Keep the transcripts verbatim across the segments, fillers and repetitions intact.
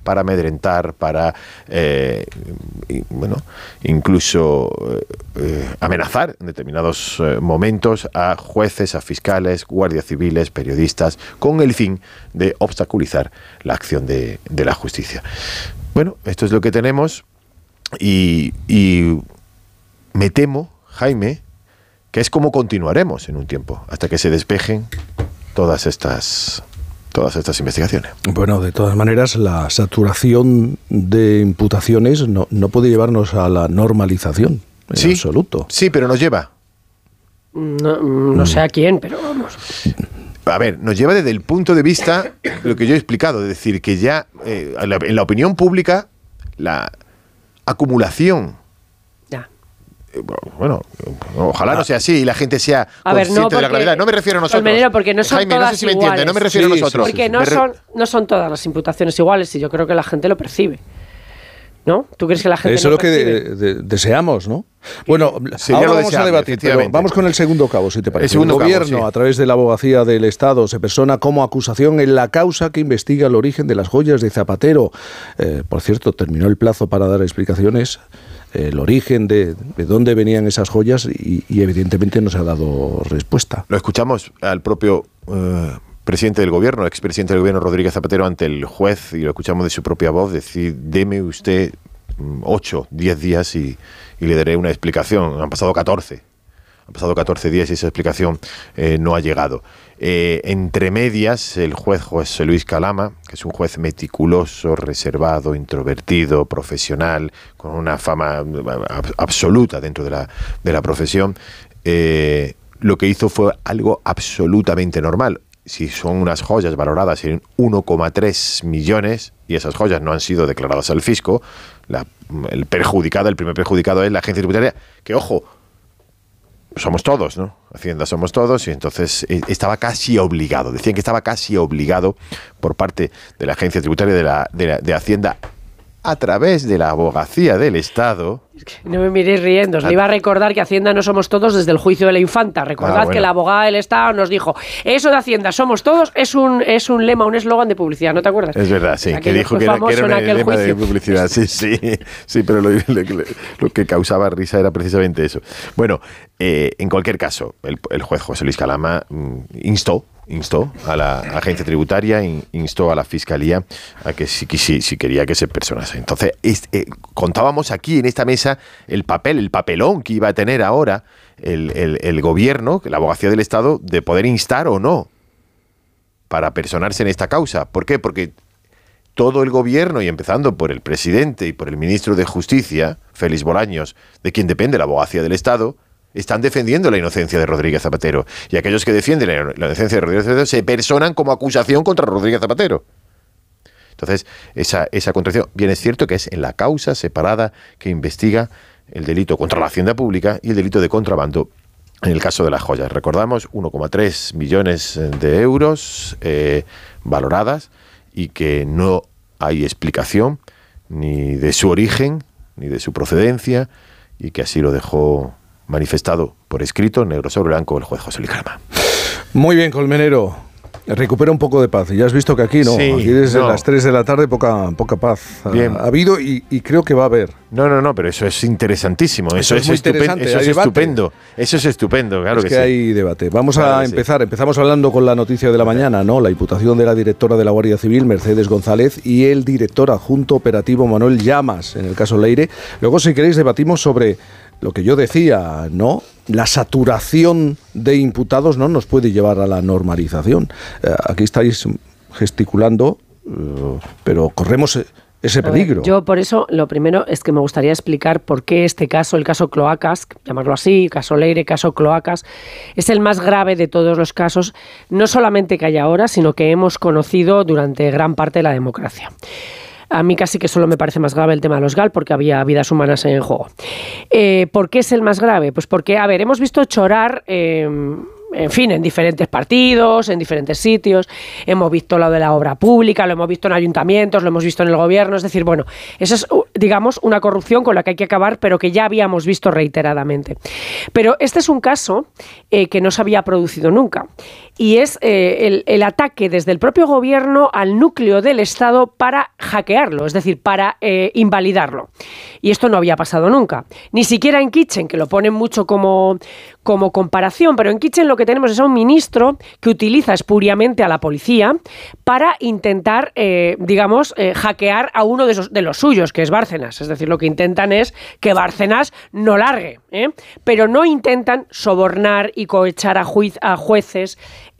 para amedrentar, para, eh, y, bueno, incluso eh, amenazar en determinados eh, momentos a jueces, a fiscales, guardias civiles, periodistas, con el fin de obstaculizar la acción de, de la justicia. Bueno, esto es lo que tenemos y, y me temo, Jaime, que es como continuaremos en un tiempo, hasta que se despejen todas estas, todas estas investigaciones. Bueno, de todas maneras, la saturación de imputaciones no, no puede llevarnos a la normalización, en sí, absoluto. Sí, pero nos lleva. No, no sé a quién, pero vamos. A ver, nos lleva desde el punto de vista, lo que yo he explicado, es decir, que ya eh, en, la, en la opinión pública, la acumulación... Bueno, ojalá no sea así y la gente sea a ver, consciente no, porque, de la gravedad. No me refiero a nosotros. Colmenero, porque no son Jaime, todas no sé si me iguales. entiende, no me refiero sí, a nosotros. Porque sí, sí. no, son, no son todas las imputaciones iguales y yo creo que la gente lo percibe. ¿No? ¿Tú crees que la gente Eso no es lo que de, de, deseamos, ¿no? Bueno, sí, ahora lo vamos deseable, a debatir, pero vamos con el segundo cabo, si te parece. El, el gobierno, cabo, sí. a través de la abogacía del Estado, se persona como acusación en la causa que investiga el origen de las joyas de Zapatero. Eh, por cierto, terminó el plazo para dar explicaciones, el origen de, de dónde venían esas joyas y, y evidentemente no se ha dado respuesta. Lo escuchamos al propio... Uh... presidente del gobierno, expresidente del gobierno Rodríguez Zapatero ante el juez, y lo escuchamos de su propia voz, decir, deme usted ocho, diez días y, y le daré una explicación. Han pasado catorce. Han pasado catorce días y esa explicación eh, no ha llegado. Eh, entre medias, el juez José Luis Calama, que es un juez meticuloso, reservado, introvertido, profesional, con una fama ab- absoluta dentro de la, de la profesión, eh, lo que hizo fue algo absolutamente normal. Si son unas joyas valoradas en uno coma tres millones y esas joyas no han sido declaradas al fisco, la, el perjudicado, el primer perjudicado es la agencia tributaria, que ojo, somos todos, ¿no? Hacienda somos todos, y entonces eh, estaba casi obligado, decían que estaba casi obligado por parte de la agencia tributaria de, la, de, la, de Hacienda, a través de la abogacía del Estado. No me miréis riendo, os le iba a recordar que Hacienda no somos todos desde el juicio de la infanta. Recordad ah, bueno. que la abogada del Estado nos dijo, eso de Hacienda somos todos es un es un lema, un eslogan de publicidad, ¿no te acuerdas? Es verdad, sí, que dijo que era, que era un lema juicio. de publicidad, sí, sí, sí, pero lo, lo, lo que causaba risa era precisamente eso. Bueno, eh, en cualquier caso, el, el juez José Luis Calama mm, instó instó a la agencia tributaria, instó a la fiscalía a que si, si, si quería que se personase. Entonces, es, eh, contábamos aquí en esta mesa el papel, el papelón que iba a tener ahora el, el, el gobierno, la abogacía del Estado, de poder instar o no para personarse en esta causa. ¿Por qué? Porque todo el gobierno, y empezando por el presidente y por el ministro de Justicia, Félix Bolaños, de quien depende la abogacía del Estado, están defendiendo la inocencia de Rodríguez Zapatero. Y aquellos que defienden la inocencia de Rodríguez Zapatero se personan como acusación contra Rodríguez Zapatero. Entonces, esa, esa contradicción, bien es cierto que es en la causa separada que investiga el delito contra la hacienda pública y el delito de contrabando en el caso de las joyas. Recordamos, uno coma tres millones de euros eh, valoradas y que no hay explicación ni de su origen ni de su procedencia, y que así lo dejó manifestado por escrito, negro sobre blanco, el juez José Luis Calama. Muy bien, Colmenero. Recupera un poco de paz. Ya has visto que aquí no, sí, aquí desde no. las tres de la tarde poca, poca paz Bien. ha habido y, y creo que va a haber. No, no, no, pero eso es interesantísimo. Eso, eso es, es muy interesante. Eso es debate. estupendo. Eso es estupendo, claro es que, que sí. hay debate. Vamos claro a empezar. Sí. Empezamos hablando con la noticia de la mañana, ¿no? La imputación de la directora de la Guardia Civil, Mercedes González, y el director adjunto operativo, Manuel Llamas, en el caso Leire. Luego, si queréis, debatimos sobre lo que yo decía, ¿no? La saturación de imputados no nos puede llevar a la normalización. Eh, aquí estáis gesticulando, eh, pero corremos ese peligro. Ver, yo por eso lo primero es que me gustaría explicar por qué este caso, el caso Cloacas, llamarlo así, caso Leire, caso Cloacas, es el más grave de todos los casos, no solamente que hay ahora, sino que hemos conocido durante gran parte de la democracia. A mí casi que solo me parece más grave el tema de los G A L porque había vidas humanas en juego. Eh, ¿Por qué es el más grave? Pues porque, a ver, hemos visto chorar, eh, en fin, en diferentes partidos, en diferentes sitios. Hemos visto lo de la obra pública, lo hemos visto en ayuntamientos, lo hemos visto en el gobierno. Es decir, bueno, eso es, digamos, una corrupción con la que hay que acabar, pero que ya habíamos visto reiteradamente. Pero este es un caso eh, que no se había producido nunca. y es eh, el, el ataque desde el propio gobierno al núcleo del Estado para hackearlo, es decir, para eh, invalidarlo. Y esto no había pasado nunca. Ni siquiera en Kitchen, que lo ponen mucho como, como comparación, pero en Kitchen lo que tenemos es a un ministro que utiliza espuriamente a la policía para intentar, eh, digamos, eh, hackear a uno de, esos, de los suyos, que es Bárcenas. Es decir, lo que intentan es que Bárcenas no largue, ¿eh? Pero no intentan sobornar y cohechar a, juiz, a jueces,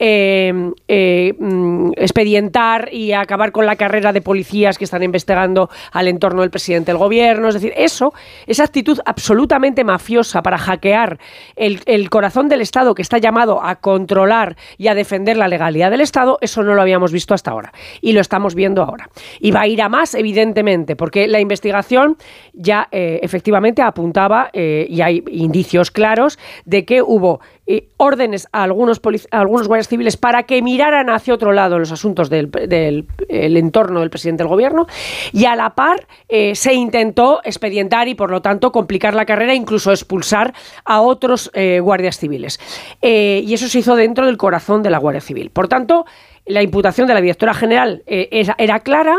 eh, eh, expedientar y acabar con la carrera de policías que están investigando al entorno del presidente del gobierno. Es decir, eso, esa actitud absolutamente mafiosa para hackear el, el corazón del Estado, que está llamado a controlar y a defender la legalidad del Estado, eso no lo habíamos visto hasta ahora. Y lo estamos viendo ahora. Y va a ir a más, evidentemente, porque la investigación ya eh, efectivamente apuntaba, eh, y hay indicios claros, de que hubo eh, órdenes a algunos, a algunos guardias civiles para que miraran hacia otro lado los asuntos del, del el entorno del presidente del gobierno, y a la par eh, se intentó expedientar y por lo tanto complicar la carrera, incluso expulsar a otros eh, guardias civiles. Eh, y eso se hizo dentro del corazón de la Guardia Civil. Por tanto, la imputación de la directora general eh, era, era clara.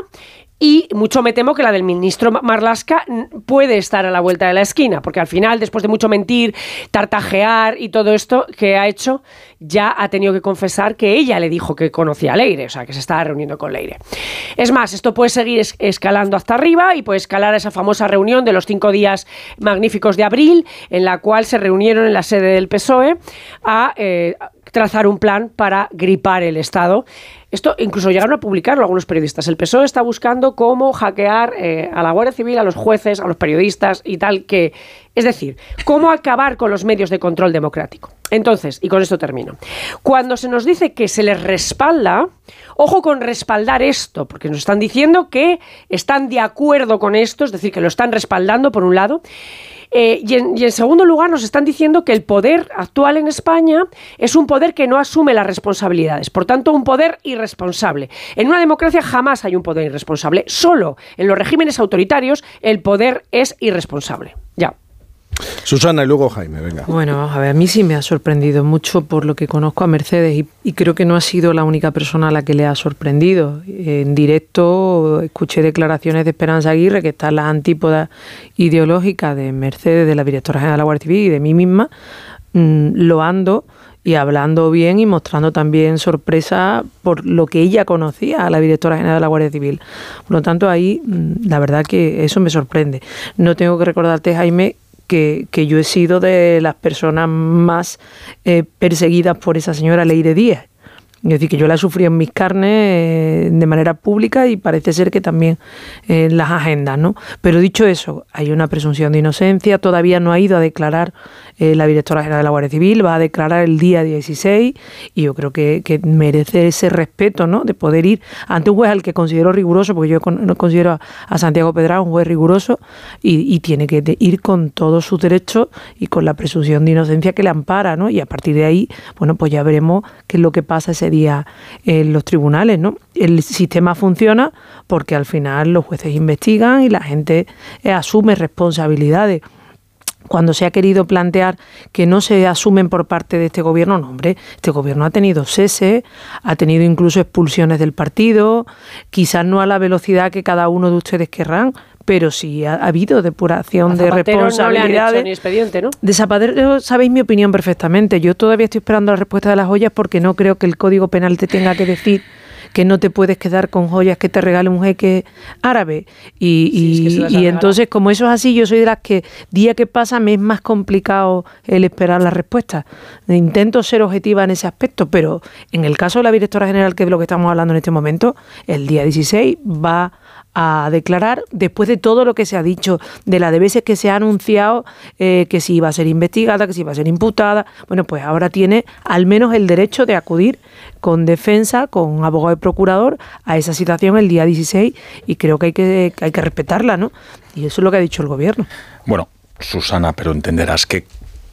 Y mucho me temo que la del ministro Marlaska puede estar a la vuelta de la esquina, porque al final, después de mucho mentir, tartajear y todo esto que ha hecho, ya ha tenido que confesar que ella le dijo que conocía a Leire, o sea, que se estaba reuniendo con Leire. Es más, esto puede seguir es- escalando hasta arriba y puede escalar a esa famosa reunión de los cinco días magníficos de abril, en la cual se reunieron en la sede del P S O E a eh, trazar un plan para gripar el Estado. Esto incluso llegaron a publicarlo algunos periodistas. El P S O E está buscando cómo hackear eh, a la Guardia Civil, a los jueces, a los periodistas y tal, que, es decir, cómo acabar con los medios de control democrático. Entonces, y con esto termino, cuando se nos dice que se les respalda, ojo con respaldar esto, porque nos están diciendo que están de acuerdo con esto, es decir, que lo están respaldando por un lado. Eh, y, en, y en segundo lugar nos están diciendo que el poder actual en España es un poder que no asume las responsabilidades, por tanto un poder irresponsable. En una democracia jamás hay un poder irresponsable, solo en los regímenes autoritarios el poder es irresponsable. Ya. Susana y luego Jaime, venga. Bueno, vamos a ver, a mí sí me ha sorprendido mucho por lo que conozco a Mercedes y, y creo que no ha sido la única persona a la que le ha sorprendido. En directo escuché declaraciones de Esperanza Aguirre, que está en las antípodas ideológicas de Mercedes, de la directora general de la Guardia Civil y de mí misma, mmm, loando y hablando bien y mostrando también sorpresa por lo que ella conocía a la directora general de la Guardia Civil. Por lo tanto, ahí la verdad que eso me sorprende. No tengo que recordarte, Jaime, Que, que yo he sido de las personas más eh, perseguidas por esa señora Leire Díaz. Es decir, que yo la sufrí en mis carnes eh, de manera pública y parece ser que también en las agendas, ¿no? Pero dicho eso, hay una presunción de inocencia, todavía no ha ido a declarar eh, la directora general de la Guardia Civil, va a declarar el día dieciséis y yo creo que, que merece ese respeto, ¿no? De poder ir ante un juez al que considero riguroso, porque yo con, considero a, a Santiago Pedraza un juez riguroso y, y tiene que de, ir con todos sus derechos y con la presunción de inocencia que le ampara, ¿no? Y a partir de ahí, bueno, pues ya veremos qué es lo que pasa ese día en los tribunales, ¿no? El sistema funciona porque al final los jueces investigan y la gente eh, asume responsabilidades. Cuando se ha querido plantear que no se asumen por parte de este gobierno, no, hombre, este gobierno ha tenido cese, ha tenido incluso expulsiones del partido, quizás no a la velocidad que cada uno de ustedes querrán, pero sí ha, ha habido depuración de responsabilidades. No le han hecho ni expediente, ¿no? De Zapatero sabéis mi opinión perfectamente. Yo todavía estoy esperando la respuesta de las joyas porque no creo que el Código Penal te tenga que decir que no te puedes quedar con joyas que te regale un jeque árabe. Y, sí, y, es que y entonces, como eso es así, yo soy de las que día que pasa me es más complicado el esperar la respuesta. Intento ser objetiva en ese aspecto, pero en el caso de la directora general, que es de lo que estamos hablando en este momento, el día dieciséis va a declarar, después de todo lo que se ha dicho, de las de veces que se ha anunciado eh, que si iba a ser investigada, que si iba a ser imputada, bueno, pues ahora tiene al menos el derecho de acudir con defensa, con abogado y procurador a esa situación el día dieciséis y creo que hay que, hay que respetarla, ¿no? Y eso es lo que ha dicho el gobierno. Bueno, Susana, pero entenderás que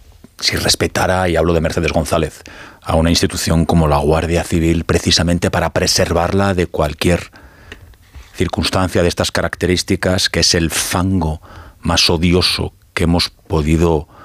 si respetara, y hablo de Mercedes González, a una institución como la Guardia Civil, precisamente para preservarla de cualquier circunstancia de estas características, que es el fango más odioso que hemos podido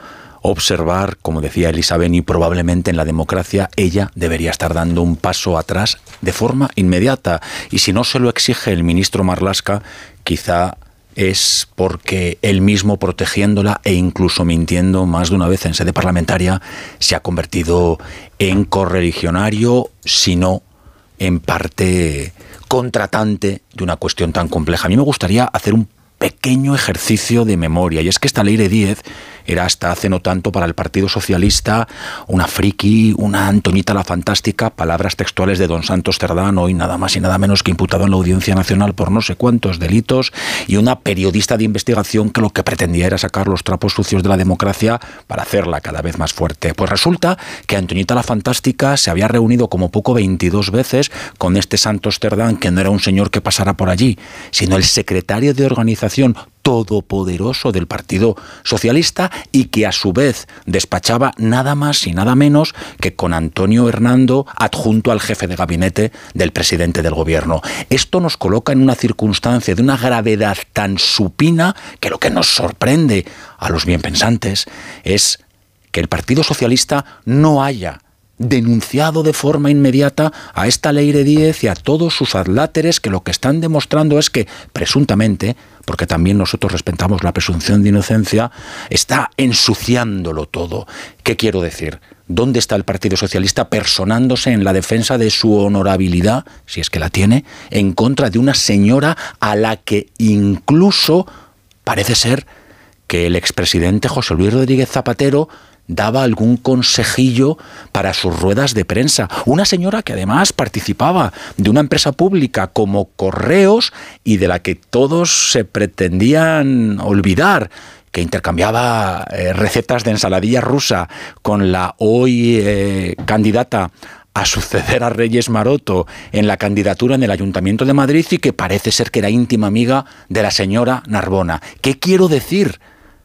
observar, como decía Elisa Beni, probablemente en la democracia ella debería estar dando un paso atrás de forma inmediata. Y si no se lo exige el ministro Marlaska, quizá es porque él mismo, protegiéndola e incluso mintiendo más de una vez en sede parlamentaria, se ha convertido en correligionario, si no en parte contratante de una cuestión tan compleja. A mí me gustaría hacer un pequeño ejercicio de memoria, y es que esta Leire Díez era hasta hace no tanto para el Partido Socialista una friki, una Antoñita la Fantástica, palabras textuales de don Santos Cerdán, hoy nada más y nada menos que imputado en la Audiencia Nacional por no sé cuántos delitos, y una periodista de investigación que lo que pretendía era sacar los trapos sucios de la democracia para hacerla cada vez más fuerte. Pues resulta que Antoñita la Fantástica se había reunido como poco veintidós veces con este Santos Cerdán, que no era un señor que pasara por allí, sino el secretario de organización todopoderoso del Partido Socialista, y que a su vez despachaba nada más y nada menos que con Antonio Hernando, adjunto al jefe de gabinete del presidente del gobierno. Esto nos coloca en una circunstancia de una gravedad tan supina que lo que nos sorprende a los bienpensantes es que el Partido Socialista no haya denunciado de forma inmediata a esta Leire Díez y a todos sus adláteres, que lo que están demostrando es que, presuntamente, porque también nosotros respetamos la presunción de inocencia, está ensuciándolo todo. ¿Qué quiero decir? ¿Dónde está el Partido Socialista personándose en la defensa de su honorabilidad, si es que la tiene, en contra de una señora a la que incluso parece ser que el expresidente José Luis Rodríguez Zapatero daba algún consejillo para sus ruedas de prensa? Una señora que además participaba de una empresa pública como Correos y de la que todos se pretendían olvidar, que intercambiaba eh, recetas de ensaladilla rusa con la hoy eh, candidata a suceder a Reyes Maroto en la candidatura en el Ayuntamiento de Madrid, y que parece ser que era íntima amiga de la señora Narbona. ¿Qué quiero decir?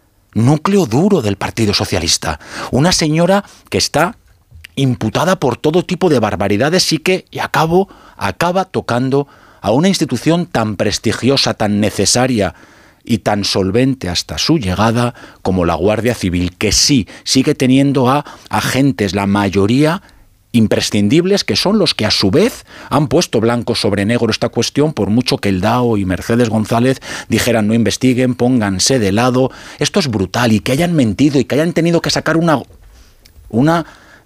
Núcleo duro del Partido Socialista. Una señora que está imputada por todo tipo de barbaridades y que, y acabo, acaba tocando a una institución tan prestigiosa, tan necesaria y tan solvente hasta su llegada como la Guardia Civil, que sí, sigue teniendo a agentes, la mayoría imprescindibles, que son los que a su vez han puesto blanco sobre negro esta cuestión, por mucho que el D A O y Mercedes González dijeran no investiguen, pónganse de lado. Esto es brutal, y que hayan mentido y que hayan tenido que sacar una, una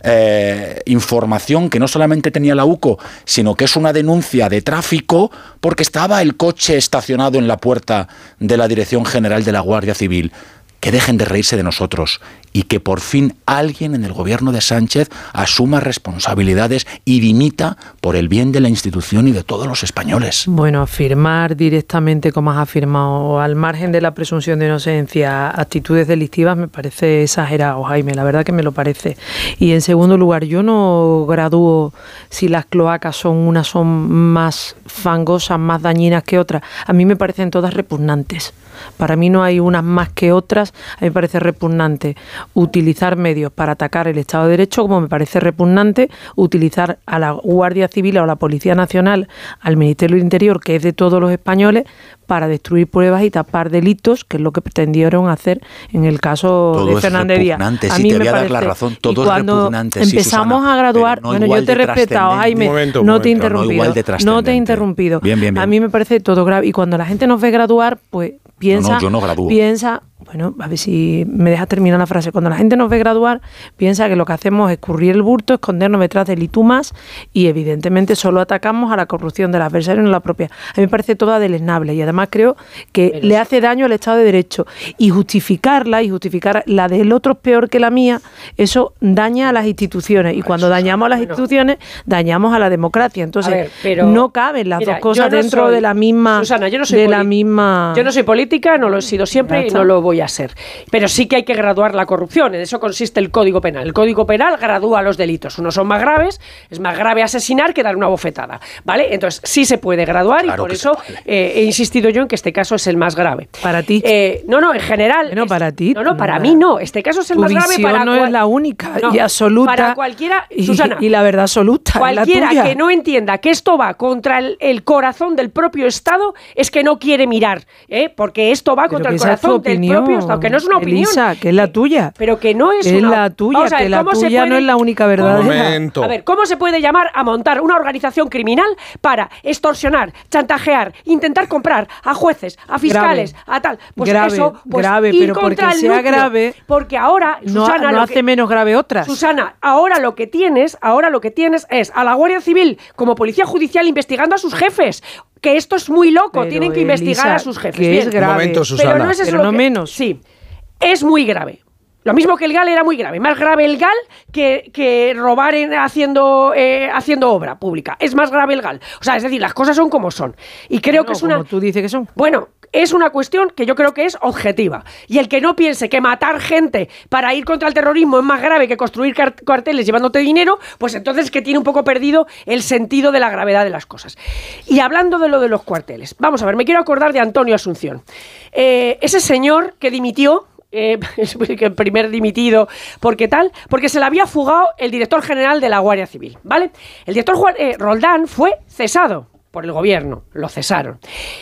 eh, información que no solamente tenía la U C O, sino que es una denuncia de tráfico, porque estaba el coche estacionado en la puerta de la Dirección General de la Guardia Civil. Que dejen de reírse de nosotros y que por fin alguien en el gobierno de Sánchez asuma responsabilidades y dimita por el bien de la institución y de todos los españoles. Bueno, afirmar directamente, como has afirmado, al margen de la presunción de inocencia, actitudes delictivas, me parece exagerado, Jaime, la verdad que me lo parece. Y en segundo lugar, yo no gradúo si las cloacas son unas son más fangosas, más dañinas que otras. A mí me parecen todas repugnantes. Para mí no hay unas más que otras. A mí me parece repugnante utilizar medios para atacar el Estado de Derecho, como me parece repugnante utilizar a la Guardia Civil o a la Policía Nacional, al Ministerio del Interior, que es de todos los españoles, para destruir pruebas y tapar delitos, que es lo que pretendieron hacer en el caso todo de Fernández Díaz. A sí, mí te voy a dar la razón, todo es repugnante. Empezamos sí, Susana, a graduar, no bueno, yo te he respetado, Jaime, momento, no te he momento, interrumpido, no, no te he interrumpido. Bien, bien, bien. A mí me parece todo grave, y cuando la gente nos ve graduar, pues piensa, no, no, yo no gradúo. piensa, bueno, a ver si me dejas terminar la frase. Cuando la gente nos ve graduar, piensa que lo que hacemos es escurrir el bulto, escondernos detrás del y tú más, y evidentemente solo atacamos a la corrupción del adversario, no la propia. A mí me parece toda deleznable, y además creo que Pero le hace daño al Estado de Derecho, y justificarla y justificar la del otro es peor que la mía, eso daña a las instituciones, y cuando dañamos a las bueno, instituciones, dañamos a la democracia. Entonces, ver, pero, no caben las mira, dos cosas no dentro soy, de la misma Susana, yo no soy de la misma yo no soy política, no lo he sido siempre y no lo voy a ser. Pero sí que hay que graduar la corrupción. En eso consiste el Código Penal. El Código Penal gradúa los delitos. Unos son más graves, es más grave asesinar que dar una bofetada, ¿vale? Entonces sí se puede graduar, claro, y por eso eh, he insistido yo en que este caso es el más grave. Para ti. Eh, no, no, en general. No, es, para ti. No, no, para no, mí no. Este caso es el tu más grave para no cual, es la única no, y absoluta. Para cualquiera, y, Susana. Y la verdad absoluta. Cualquiera es la tuya. que no entienda que esto va contra el, el corazón del propio Estado es que no quiere mirar, ¿eh? Porque esto va contra el corazón del propio propios Estados, que no es una opinión. Elisa, que es la tuya. Pero que no es, es una... la tuya, ver, que la tuya puede... no es la única verdad. Un momento. A ver, ¿cómo se puede llamar a montar una organización criminal para extorsionar, chantajear, intentar comprar a jueces, a fiscales, grave. a tal? Pues grave, eso, pues grave, ir pero contra porque el sea núcleo, grave, porque ahora, no, Susana, no lo hace que, menos grave otras. Susana, ahora lo que tienes, ahora lo que tienes es a la Guardia Civil como policía judicial investigando a sus jefes. Que esto es muy loco, pero, tienen que Elisa, investigar a sus jefes. Que Bien. es grave. Un momento, Susana. Pero no es eso pero lo no que, menos. Sí, es muy grave. Lo mismo que el G A L era muy grave. Más grave el G A L que, que robar en, haciendo, eh, haciendo obra pública. Es más grave el G A L. O sea, es decir, las cosas son como son. Y creo no, que es una... como tú dices que son. Bueno, es una cuestión que yo creo que es objetiva. Y el que no piense que matar gente para ir contra el terrorismo es más grave que construir cuarteles llevándote dinero, pues entonces que tiene un poco perdido el sentido de la gravedad de las cosas. Y hablando de lo de los cuarteles, vamos a ver, me quiero acordar de Antonio Asunción. Eh, ese señor que dimitió, Eh, el primer dimitido, porque tal, porque se le había fugado el director general de la Guardia Civil, ¿vale? El director Juan, eh, Roldán fue cesado por el gobierno, lo cesaron.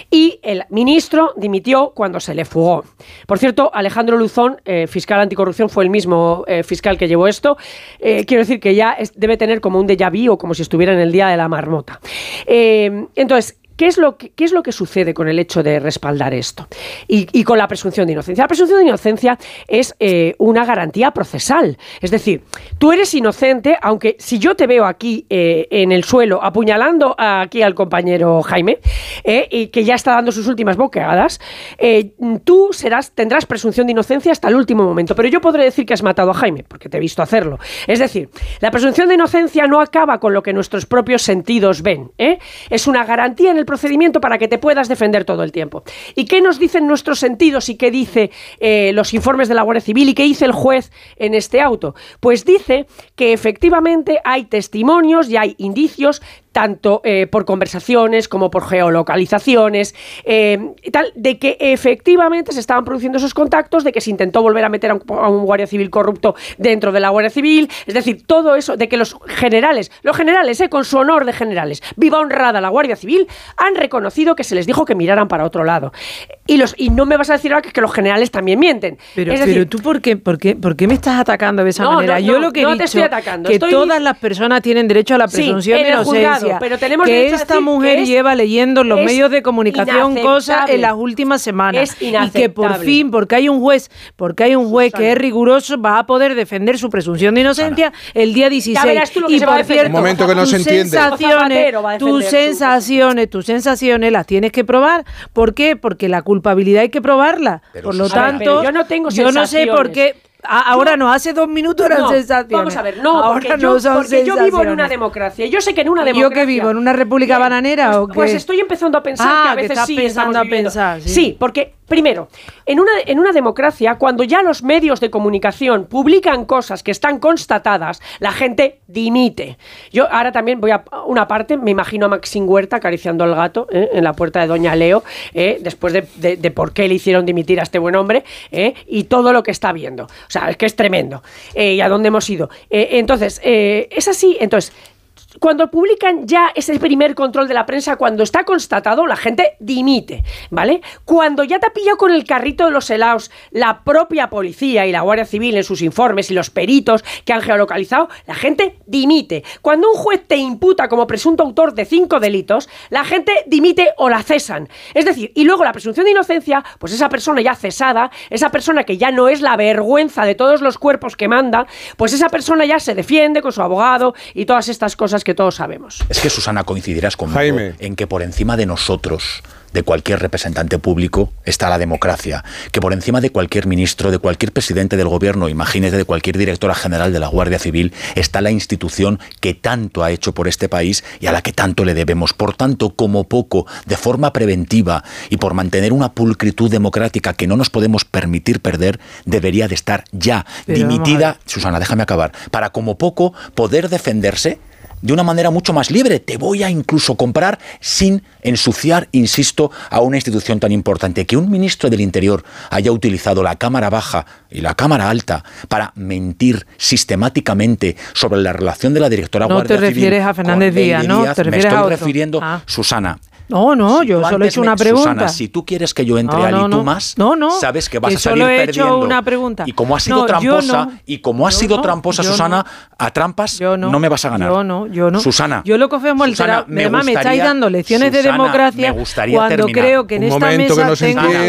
Y el ministro dimitió cuando se le fugó. Por cierto, Alejandro Luzón, eh, fiscal anticorrupción, fue el mismo eh, fiscal que llevó esto. Eh, quiero decir que ya es, debe tener como un déjà vu o como si estuviera en el día de la marmota. Eh, entonces, ¿Qué es, lo que, ¿Qué es lo que sucede con el hecho de respaldar esto? Y, y con la presunción de inocencia. La presunción de inocencia es eh, una garantía procesal. Es decir, tú eres inocente, aunque si yo te veo aquí eh, en el suelo apuñalando aquí al compañero Jaime, eh, y que ya está dando sus últimas boqueadas, eh, tú serás, tendrás presunción de inocencia hasta el último momento. Pero yo podré decir que has matado a Jaime, porque te he visto hacerlo. Es decir, la presunción de inocencia no acaba con lo que nuestros propios sentidos ven, ¿eh? Es una garantía en el procedimiento para que te puedas defender todo el tiempo. ¿Y qué nos dicen nuestros sentidos y qué dice eh, los informes de la Guardia Civil y qué dice el juez en este auto? Pues dice que efectivamente hay testimonios y hay indicios tanto eh, por conversaciones como por geolocalizaciones, eh, y tal, de que efectivamente se estaban produciendo esos contactos, de que se intentó volver a meter a un, a un guardia civil corrupto dentro de la Guardia Civil, es decir, todo eso, de que los generales, los generales, eh, con su honor de generales, viva honrada la Guardia Civil, han reconocido que se les dijo que miraran para otro lado. Y, los, y no me vas a decir ahora que, que los generales también mienten. Pero, es decir, pero tú, ¿por qué, por, qué, ¿por qué me estás atacando de esa no, manera? No, Yo no, lo que he no dicho te estoy atacando, que estoy todas las personas tienen derecho a la presunción sí, de inocencia. Juzgado, pero tenemos que esta decir mujer que es, lleva leyendo en los medios de comunicación cosas en las últimas semanas. Es inaceptable. Y que por fin, porque hay un juez, porque hay un juez Susana. que es riguroso, va a poder defender su presunción de inocencia Susana. el día dieciséis. Y por cierto, un momento que no tus se entiende. sensaciones, tus sensaciones, tus sensaciones las tienes que probar. ¿Por qué? Porque la culpabilidad hay que probarla. Pero por lo Susana, tanto, ver, yo no tengo yo no sé por qué. Ahora no, hace dos minutos eran no, sensaciones. Vamos a ver, no, Ahora porque, no yo, son porque yo vivo en una sensaciones. democracia. Yo sé que en una democracia... ¿Yo qué vivo? ¿En una república Bien, bananera pues, o qué? Pues estoy empezando a pensar ah, que a veces que estás sí pensando estamos a viviendo. pensar, sí. Sí, porque, primero, en una, en una democracia, cuando ya los medios de comunicación publican cosas que están constatadas, la gente dimite. Yo ahora también voy a una parte, me imagino a Maxine Huerta acariciando al gato ¿eh? en la puerta de Doña Leo, ¿eh? después de, de, de por qué le hicieron dimitir a este buen hombre ¿eh? y todo lo que está viendo. O sea, es que es tremendo. Eh, y a dónde hemos ido. Eh, entonces, eh, es así. Entonces, cuando publican ya ese primer control de la prensa, cuando está constatado, la gente dimite, ¿vale? Cuando ya te ha pillado con el carrito de los helados la propia policía y la Guardia Civil en sus informes y los peritos que han geolocalizado, la gente dimite. Cuando un juez te imputa como presunto autor de cinco delitos, la gente dimite o la cesan. Es decir, y luego la presunción de inocencia, pues esa persona ya cesada, esa persona que ya no es la vergüenza de todos los cuerpos que manda, pues esa persona ya se defiende con su abogado y todas estas cosas que todos sabemos. Es que, Susana, coincidirás conmigo Jaime. en que por encima de nosotros, de cualquier representante público, está la democracia. Que por encima de cualquier ministro, de cualquier presidente del gobierno, imagínate, de cualquier directora general de la Guardia Civil, está la institución que tanto ha hecho por este país y a la que tanto le debemos. Por tanto, como poco, de forma preventiva y por mantener una pulcritud democrática que no nos podemos permitir perder, debería de estar ya Pero dimitida, Susana, déjame acabar, para como poco poder defenderse de una manera mucho más libre. Te voy a incluso comprar sin ensuciar, insisto, a una institución tan importante. Que un ministro del Interior haya utilizado la Cámara Baja y la Cámara Alta para mentir sistemáticamente sobre la relación de la directora no Guardia Civil. No te refieres a Fernández Díaz, ¿no? Díaz, te refieres me estoy a otro. refiriendo, ah. Susana, No, no, si yo solo he hecho una pregunta. Susana, si tú quieres que yo entre no, al no, y tú no. más, no, no, sabes que vas que a salir solo he perdiendo. Hecho una pregunta. Y como has sido no, tramposa, no, y como has sido no, tramposa, Susana, no. a trampas yo no, no me vas a ganar. Yo no, yo no. Susana. Yo lo que vemos el Susana, me, me, me estáis dando lecciones Susana, de democracia me gustaría cuando terminar. creo que en Un esta momento mesa que nos tengo... entiende.